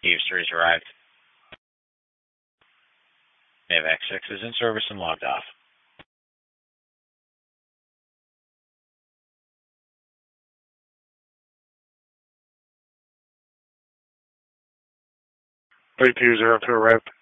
Aves 3 has arrived. AVAX 6 is in service and logged off. AP 02 arrived.